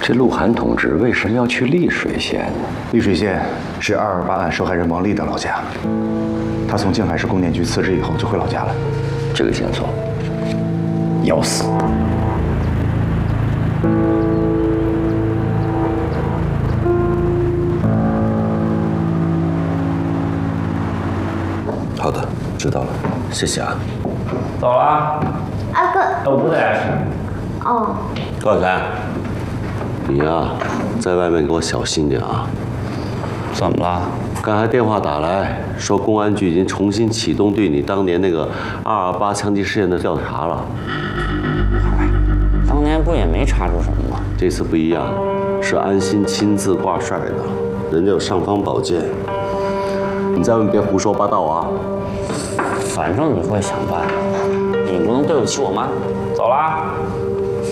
这鹿晗同志为什么要去溧水县呢？ 溧水县是228案受害人王丽的老家，他从静海市供电局辞职以后就回老家了。 这个线索要死。好的，知道了，谢谢啊。 走了啊。 阿哥。 我不在家吃。 哦。 高小泉，你呀，在外面给我小心点啊。 怎么了？ 刚才电话打来说，公安局已经重新启动对你当年那个228枪击事件的调查了。 当年不也没查出什么吗？ 这次不一样，是安心亲自挂帅的，人家有尚方宝剑。你在外面别胡说八道啊！ 反正你会想办法，你不能对不起我妈。 走了啊。